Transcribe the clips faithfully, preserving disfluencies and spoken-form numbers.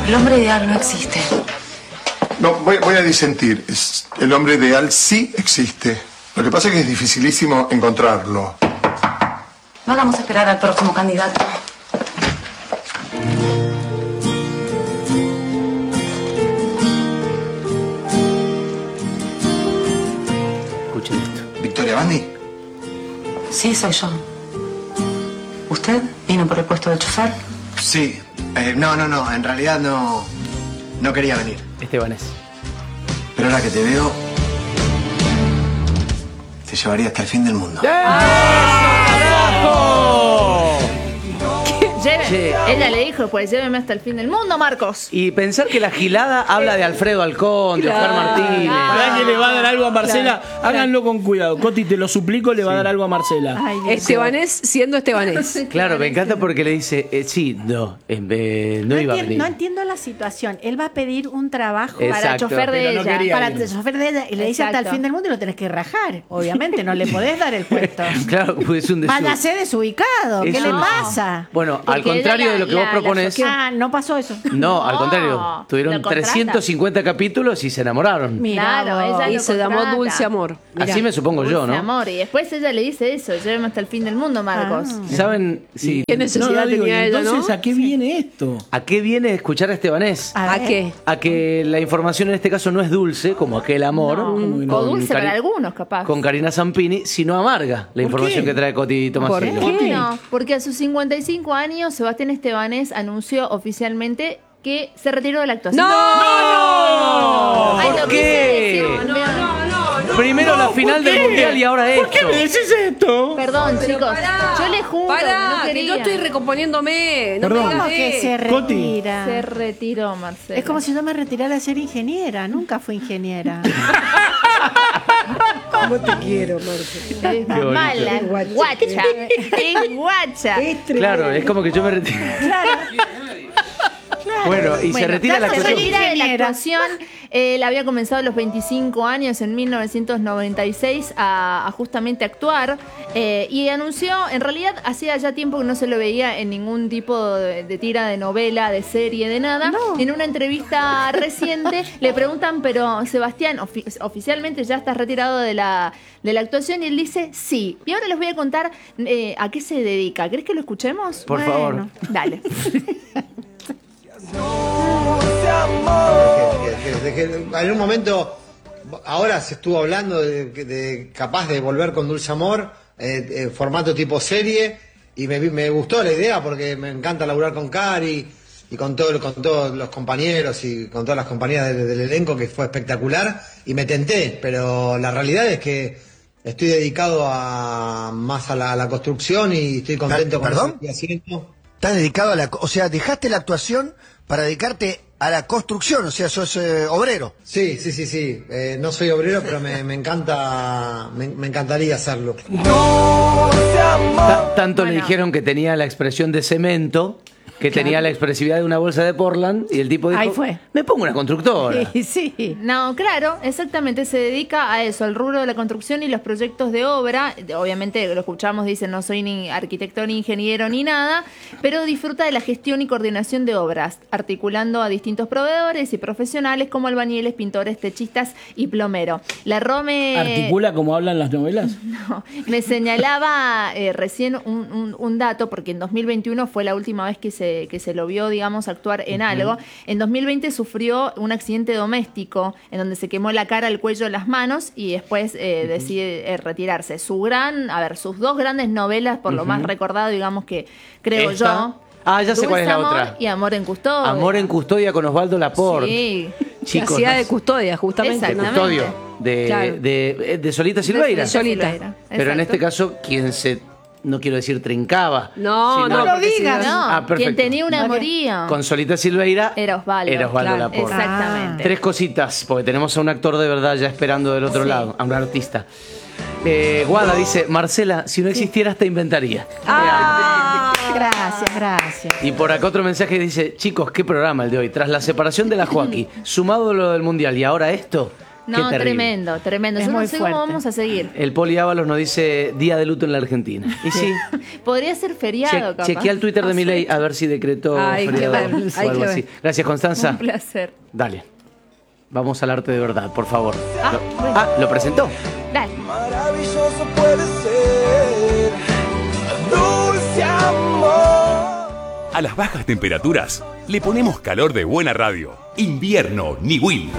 El hombre ideal no existe. No, voy, voy a disentir. Es, el hombre ideal sí existe. Lo que pasa es que es dificilísimo encontrarlo. No hagamos esperar al próximo candidato. Escuchen esto. ¿Victoria Bandi? Sí, soy yo. ¿Usted vino por el puesto de chofer? Sí. Eh, no, no, no. En realidad no... No quería venir. Estebanés. Pero ahora que te veo... Te llevaría hasta el fin del mundo. Lleve, ella le dijo, pues lléveme hasta el fin del mundo, Marcos. Y pensar que la gilada habla de Alfredo Alcón, de Oscar Martínez. ¿Verdad que le va a dar algo a Marcela? Claro. Háganlo con cuidado. Coti, te lo suplico, le va sí. a dar algo a Marcela. Ay, Estebanés siendo Estebanés. Claro, me encanta porque le dice, eh, sí, no, en vez, no, no iba a venir. No entiendo la situación. Él va a pedir un trabajo Exacto. para chofer de Pero ella. No para ir. chofer de ella. Y le dice hasta el fin del mundo y lo tenés que rajar. Obviamente, no le podés dar el puesto. Claro, pues es un desubicado. Váyase desubicado. ¿Qué le pasa? Bueno, porque al contrario de lo que la, vos propones. Ah, no pasó eso. No, al contrario. Tuvieron trescientos cincuenta capítulos y se enamoraron. Mirá, claro, ella y lo se llamó contrata. Dulce Amor. Mirá. Así me supongo Dulce yo, ¿no? Amor. Y después ella le dice eso, lléveme hasta el fin del mundo, Marcos. Ah. ¿Saben? Sí. ¿Qué necesidad no, no, digo, tenía ella, entonces, no? ¿a qué viene esto? ¿A qué viene escuchar a Estebanés? A, ¿A qué? A que la información en este caso no es dulce, como aquel amor. No. con O dulce Cari- para algunos, capaz. Con Karina Zampini, sino amarga la información qué? que trae Coti Tomasino. ¿Por qué? No, porque a sus cincuenta y cinco años, Sebastián Estebanés anunció oficialmente que se retiró de la actuación. ¡No! ¡No! Ay, ¿Por lo qué? quise decir, No, veo. no, no, no. Primero la No, final ¿por del qué? mundial y ahora esto. ¿Por qué me decís esto? Perdón, Pero chicos. pará, yo le juro pará, que no que quería. yo estoy recomponiéndome. No Perdón. me ¿Cómo digas que de- se Coti. retira? Se retiró, Marcelo. Es como si yo me retirara a ser ingeniera. Nunca fui ingeniera. ¿Cómo te quiero, Marcelo? Es mala, es guacha. guacha. Es guacha. Es tremendo. Claro, es como que yo me retiro. Bueno, y se Bueno, retira ya la se Se actuación. retira de la Ingeniera. actuación. Él había comenzado a los veinticinco años, en mil novecientos noventa y seis, a, a justamente actuar. Eh, y anunció, en realidad, hacía ya tiempo que no se lo veía en ningún tipo de, de tira de novela, de serie, de nada. No. En una entrevista reciente le preguntan, pero Sebastián, ofi- oficialmente ya estás retirado de la, de la actuación. Y él dice, sí. Y ahora les voy a contar eh, a qué se dedica. ¿Querés que lo escuchemos? Por Bueno. favor. Dale. De que, de que en un momento, ahora se estuvo hablando de, de capaz de volver con Dulce Amor, eh, eh, formato tipo serie, y me, me gustó la idea porque me encanta laburar con Cari y con, todo, con todos los compañeros y con todas las compañías del, del elenco, que fue espectacular, y me tenté, pero la realidad es que estoy dedicado a más a la, a la construcción y estoy contento con ¿Perdón? lo que estoy haciendo. Estás dedicado a la... O sea, dejaste la actuación para dedicarte a la construcción, o sea, sos eh, obrero. Sí, sí, sí, sí. Eh, no soy obrero, pero me, me encanta, me, me encantaría hacerlo. Ta- tanto le Bueno. dijeron que tenía la expresión de cemento, que tenía la expresividad de una bolsa de Portland, y el tipo dijo, Ahí fue. me pongo una constructora. Sí, sí. No, claro, exactamente, se dedica a eso, al rubro de la construcción y los proyectos de obra. Obviamente, lo escuchamos, dice, no soy ni arquitecto, ni ingeniero, ni nada, pero disfruta de la gestión y coordinación de obras, articulando a distintos proveedores y profesionales como albañiles, pintores, techistas y plomero. La Rome... ¿Articula como hablan las novelas? No, me señalaba eh, recién un, un- un dato, porque en dos mil veintiuno fue la última vez que se, que se lo vio, digamos, actuar en algo. En dos mil veinte sufrió un accidente doméstico en donde se quemó la cara, el cuello, las manos, y después eh, decide eh, retirarse. Su gran, a ver, sus dos grandes novelas, por lo más recordado, digamos, que creo ¿Esta? yo. Ah, ya sé cuál es la Dulce Amor otra. Y Amor en Custodia. Amor en custodia con Osvaldo Laporte. Sí. Que Chicos, hacía no- de custodia, justamente. de Exactamente. custodio. De, Claro. de, de Solita Silveira. De Solita. Silveira, Pero en exacto. este caso, quien se, no quiero decir trincaba. No, sino- no, lo porque si digas. No, Ah, perfecto. quien tenía una Ok. moría. Con Solita Silveira Era Osvaldo. Era Osvaldo Claro, Laporte. Exactamente. Tres cositas, porque tenemos a un actor de verdad ya esperando del otro Sí. lado, a un artista. Eh, Guada dice, Marcela, si no existieras te inventaría. Ah, Gracias, gracias. Y por acá otro mensaje dice, chicos, qué programa el de hoy. Tras la separación de la Joaquí, sumado lo del Mundial y ahora esto, No, Qué terrible. tremendo, tremendo. Es Yo no muy sé cómo fuerte. vamos a seguir. El Poli Ábalos nos dice día de luto en la Argentina. Y sí, Podría ser feriado, che- capaz. chequea el Twitter de No sé. Milei a ver si decretó Hay que feriado ver, o hay algo que así. ver. Gracias, Constanza. Un placer. Dale. Vamos al arte de verdad, por favor. Ah, Lo- bueno. ah, ¿lo presentó? Dale. Maravilloso puede ser, dulce amor. A las bajas temperaturas le ponemos calor de buena radio. Invierno Niwil.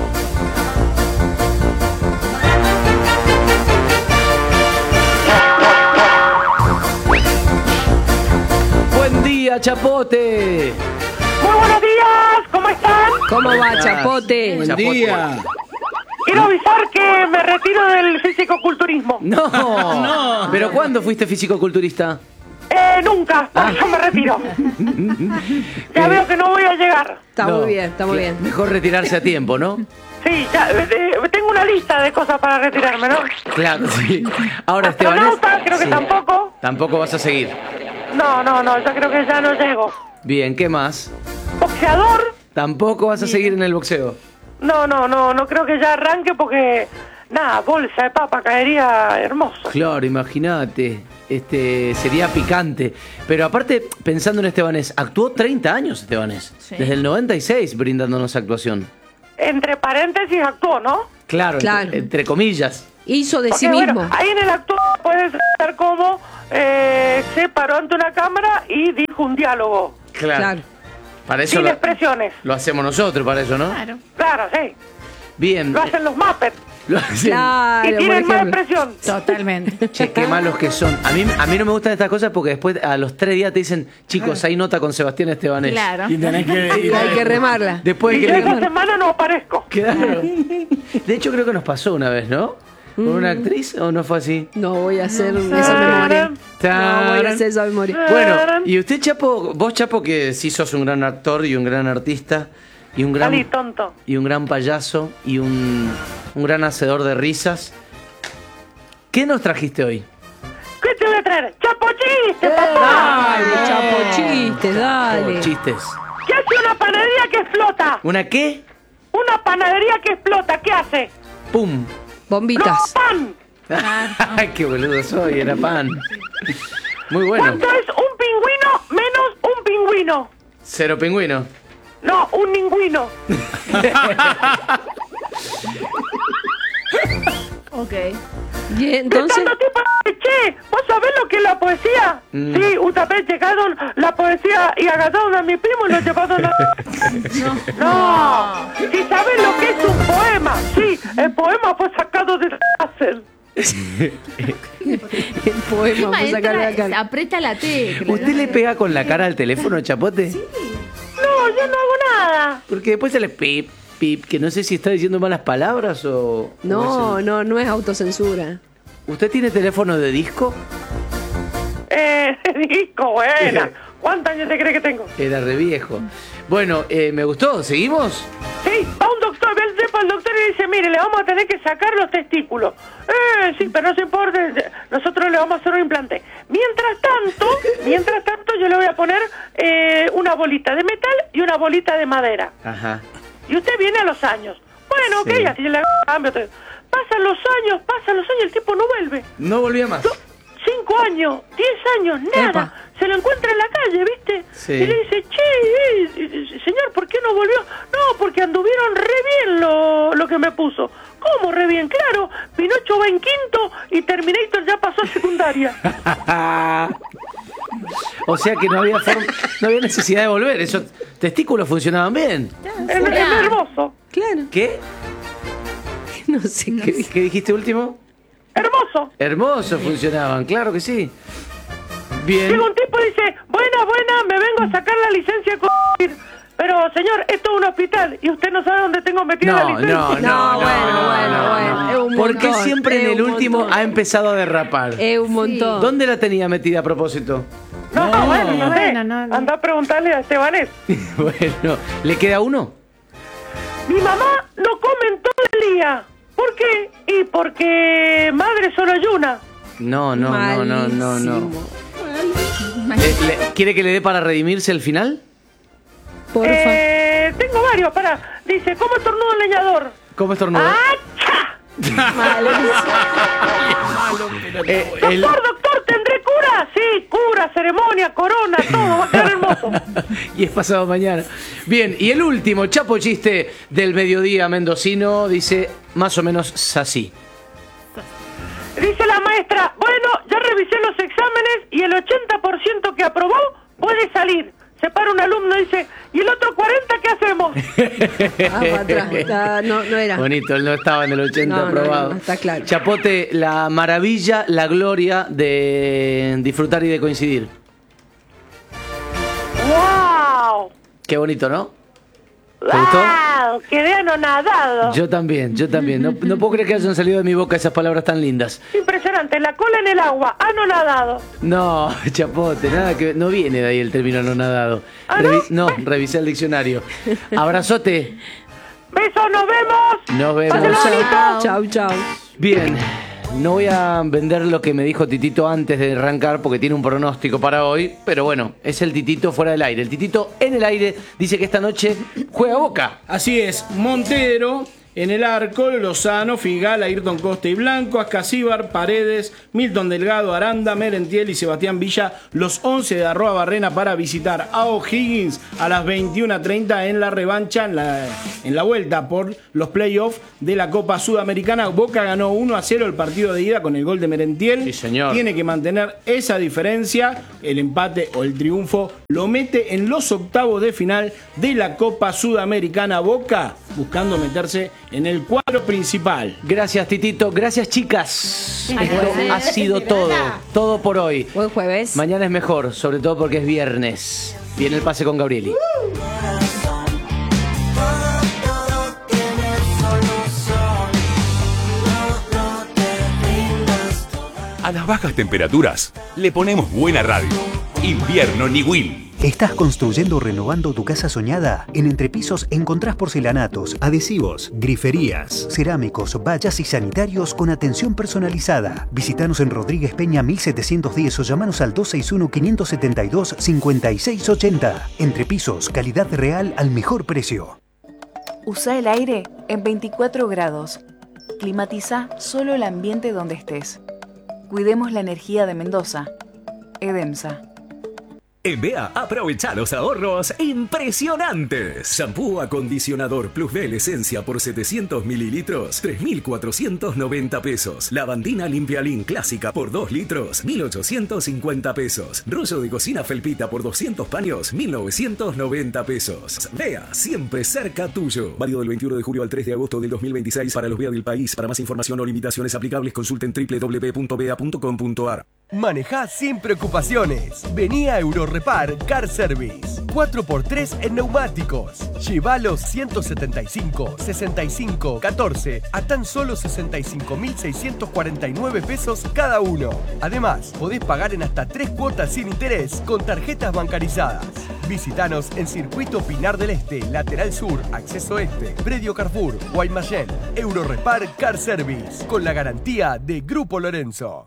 Buen día, Chapote. Muy buenos días, ¿cómo están? ¿Cómo va, Gracias. Chapote? Buen Chapote. día. Quiero avisar que me retiro del fisicoculturismo. No, No. ¿Pero cuándo fuiste fisicoculturista? Eh, nunca, por Ah. eso me retiro. Ya Eh, veo que no voy a llegar. Está No. muy bien, está muy bien. Mejor retirarse a tiempo, ¿no? Sí, ya, eh, eh, tengo una lista de cosas para retirarme, ¿no? Claro, sí. Ahora, Esteban. Astronauta, creo que tampoco. Tampoco vas a seguir. No, no, no, yo creo que ya no llego. Bien, ¿qué más? Boxeador, Tampoco vas a seguir en el boxeo. no, no, no, no creo que ya arranque porque, nada, bolsa de papa caería hermoso. Claro, imagínate. Este, sería picante. Pero aparte, pensando en Estebanés, actuó treinta años Estebanés. Sí. Desde el noventa y seis brindándonos actuación. Entre paréntesis actuó, ¿no? Claro, Claro. Entre, entre comillas. Hizo de Porque, sí mismo. bueno, ahí en el actuó puedes ver cómo eh, se paró ante una cámara y dijo un diálogo. Claro. Claro. Para eso Sin lo, expresiones. lo hacemos nosotros, para eso, ¿no? Claro. Claro, sí. Bien. Lo hacen los Muppets. Lo hacen. Claro, y por tienen más ejemplo. expresión. Totalmente. Che, qué malos que son. A mí, a mí no me gustan estas cosas porque después a los tres días te dicen, chicos, hay nota con Sebastián Estebanés. Claro. Y tenés que Y hay que remarla. Después Y que yo le- esta semana no aparezco. Claro. De hecho, creo que nos pasó una vez, ¿no? ¿Con una actriz o no fue así? No voy a hacer esa memoria. No voy a hacer esa memoria. Bueno, y usted, Chapo, vos, Chapo, que sí sos un gran actor y un gran artista y un gran Salí tonto. y un gran payaso y un, un gran hacedor de risas. ¿Qué nos trajiste hoy? ¿Qué te voy a traer? ¡Chapo chiste, papá! Dale, Chapo, chistes, dale. Oh, chistes. ¿Qué hace una panadería que explota? ¿Una qué? Una panadería que explota, ¿qué hace? ¡Pum! Bombitas. ¡No, pan! Ay, qué boludo soy, era pan. Muy bueno. ¿Cuánto es un pingüino menos un pingüino? Cero pingüino. No, un ningüino. Ok. Y entonces, Tanto tipo, che, ¿vos sabés lo que es la poesía? Mm. Sí, una vez llegaron la poesía y agarraron a mi primo y lo llevaron a... No, ¿sí sabés lo que es un poema? Sí, el poema fue sacado de cárcel. el poema Encima fue sacar de la entra, cara. aprieta la tecla. ¿Usted le pega con la cara al teléfono, Chapote? No, yo no hago nada. Porque después sale pip, pip, que no sé si está diciendo malas palabras o... o No, es no, no es autocensura. el- ¿Usted tiene teléfono de disco? Eh, disco, buena. ¿Cuántos años te crees que tengo? Era re viejo. Bueno, eh, me gustó. ¿Seguimos? Sí, va un doctor, ve el cepa al doctor y dice, mire, le vamos a tener que sacar los testículos. Eh, sí, pero no se importe, nosotros le vamos a hacer un implante. Mientras tanto, mientras tanto yo le voy a poner eh, una bolita de metal y una bolita de madera. Ajá. Y usted viene a los años. Bueno, ok, Sí. así le hago cambio. todo. Pasan los años, pasan los años, el tipo no vuelve. No volvía más. Do- cinco años, diez años, nada. Epa. Se lo encuentra en la calle, ¿viste? Sí. Y le dice, che, eh, eh, señor, ¿por qué no volvió? No, porque anduvieron re bien lo, lo que me puso. ¿Cómo re bien? Claro, Pinocho va en quinto y Terminator ya pasó a secundaria. O sea que no había forma- no había necesidad de volver. Esos testículos funcionaban bien. Es, es hermoso, Claro. ¿Qué? No sé qué. ¿Qué, qué dijiste último? hermoso. Hermoso funcionaban, claro que sí. Bien. Llega un tipo y dice, buena, buena, me vengo a sacar la licencia con... Pero, señor, esto es un hospital y usted no sabe dónde tengo metida la No, licencia. no, no, No, no, bueno, no, bueno, no, bueno, no. es un ¿Por qué montón, siempre en es el un último montón. ha empezado a derrapar? Es un montón. ¿Dónde la tenía metida a propósito? No, No, bueno, no sé. bueno, no, no. Anda a preguntarle a Estebanés. Bueno, ¿le queda uno? Mi mamá no come en todo el día. ¿Por qué? Y porque madre solo hay una. No, no, no, no, no, no. Malísimo. ¿Le- le- ¿Quiere que le dé para redimirse el final? Porfa. Eh, tengo varios, pará. Dice, ¿cómo estornuda un leñador? ¿Cómo estornuda? ¡Acha! Malo, Eh, Doctor, el- doctor, ¿tendré cura? Sí, cura, ceremonia, corona, todo, va a quedar hermoso. Y es pasado mañana. Bien, y el último chapo chiste del mediodía mendocino dice más o menos así. Dice la maestra, bueno, ya revisé los exámenes y el ochenta por ciento que aprobó puede salir. Se para un alumno y dice, ¿y el otro cuarenta qué hacemos? Ah, para atrás. Está- no, no era. Bonito, él no estaba en el ochenta No, no, aprobado. no, está claro. Chapote, la maravilla, la gloria de disfrutar y de coincidir. ¡Wow! Qué bonito, ¿no? ¿Te gustó? ¡Wow! Quedé anonadado. Yo también, yo también. No, no puedo creer que hayan salido de mi boca esas palabras tan lindas. Impresionante, la cola en el agua, anonadado. No, Chapote, nada que no viene de ahí el término anonadado. ¿Ah, Revi- no, revisé el diccionario. Abrazote. Besos, nos vemos. Nos vemos. Pásenlo bonito. Chau, chau. Bien, no voy a vender lo que me dijo Titito antes de arrancar porque tiene un pronóstico para hoy, pero bueno, es el Titito fuera del aire. El Titito en el aire dice que esta noche juega Boca. Así es, Montero en el arco, Lozano, Figal, Ayrton Costa y Blanco, Ascasíbar, Paredes, Milton Delgado, Aranda, Merentiel y Sebastián Villa, los once de Arroa Barrena para visitar a O'Higgins a las veintiuna treinta en la revancha, en la, en la vuelta por los playoffs de la Copa Sudamericana. Boca ganó uno a cero el partido de ida con el gol de Merentiel. Sí, señor. Tiene que mantener esa diferencia, el empate o el triunfo lo mete en los octavos de final de la Copa Sudamericana. Boca buscando meterse en el cuadro principal. Gracias, Titito. Gracias, chicas. Buen Esto jueves. ha sido todo. Todo por hoy. Buen jueves. Mañana es mejor, sobre todo porque es viernes. Viene el pase con Gabrieli. A las bajas temperaturas le ponemos buena radio. Invierno Niwil. ¿Estás construyendo o renovando tu casa soñada? En Entrepisos encontrás porcelanatos, adhesivos, griferías, cerámicos, vallas y sanitarios con atención personalizada. Visítanos en Rodríguez Peña mil setecientos diez o llamanos al dos seis uno, cinco siete dos, cinco seis ocho cero. Entrepisos, calidad real al mejor precio. Usa el aire en veinticuatro grados. Climatiza solo el ambiente donde estés. Cuidemos la energía de Mendoza. Edemsa. En B E A, aprovecha los ahorros impresionantes. Shampoo acondicionador Plus B Esencia por setecientos mililitros, tres mil cuatrocientos noventa pesos. Lavandina Limpialin clásica por dos litros, mil ochocientos cincuenta pesos. Rollo de cocina Felpita por doscientos paños, mil novecientos noventa pesos. B E A, siempre cerca tuyo. Válido del veintiuno de julio al tres de agosto del dos mil veintiséis para los B E A del país. Para más información o limitaciones aplicables, consulten doble u doble u doble u punto b e a punto com punto a r. Manejá sin preocupaciones. Vení a Eurorepar Car Service. cuatro por tres en neumáticos. Lleva los ciento setenta y cinco, sesenta y cinco, catorce a tan solo sesenta y cinco mil seiscientos cuarenta y nueve pesos cada uno. Además, podés pagar en hasta tres cuotas sin interés con tarjetas bancarizadas. Visítanos en Circuito Pinar del Este, Lateral Sur, Acceso Este, Predio Carrefour, Guaymallén. Eurorepar Car Service, con la garantía de Grupo Lorenzo.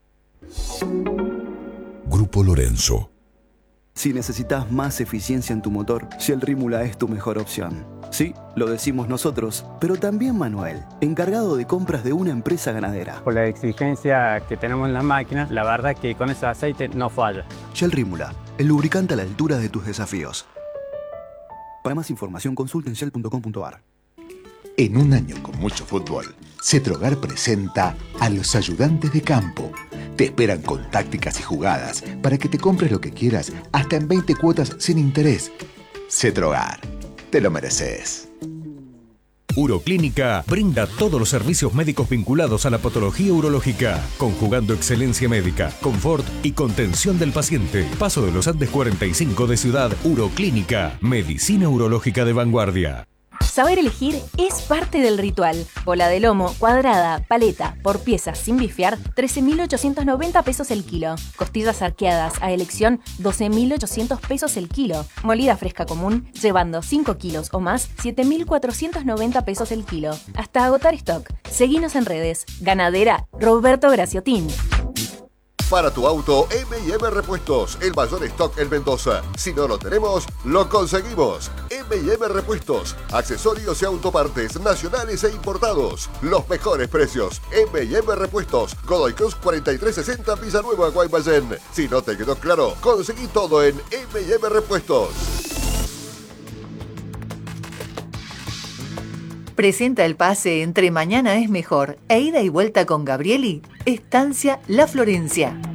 Grupo Lorenzo. Si necesitas más eficiencia en tu motor, Shell Rímula es tu mejor opción. Sí, lo decimos nosotros, pero también Manuel, encargado de compras de una empresa ganadera. Por la exigencia que tenemos en las máquinas, la verdad que con ese aceite no falla. Shell Rímula, el lubricante a la altura de tus desafíos. Para más información, consulta en shell punto com punto a r. En un año con mucho fútbol, Cetrogar presenta a los ayudantes de campo. Te esperan con tácticas y jugadas para que te compres lo que quieras hasta en veinte cuotas sin interés. Cetrogar, te lo mereces. Uroclínica brinda todos los servicios médicos vinculados a la patología urológica, conjugando excelencia médica, confort y contención del paciente. Paso de los Andes cuarenta y cinco de Ciudad. Uroclínica, medicina urológica de vanguardia. Saber elegir es parte del ritual. Bola de lomo, cuadrada, paleta, por piezas sin bifear, trece mil ochocientos noventa pesos el kilo. Costillas arqueadas a elección, doce mil ochocientos pesos el kilo. Molida fresca común, llevando cinco kilos o más, siete mil cuatrocientos noventa pesos el kilo. Hasta agotar stock. Seguinos en redes. Ganadera Roberto Graciotín. Para tu auto, eme y eme Repuestos, el mayor stock en Mendoza. Si no lo tenemos, lo conseguimos. eme y eme Repuestos. Accesorios y autopartes nacionales e importados. Los mejores precios. eme y eme Repuestos. Godoy Cruz cuarenta y tres sesenta, Villanueva, Guaymallén. Si no te quedó claro, conseguí todo en eme y eme Repuestos. Presenta el pase entre Mañana es Mejor e Ida y Vuelta con Gabrieli, Estancia La Florencia.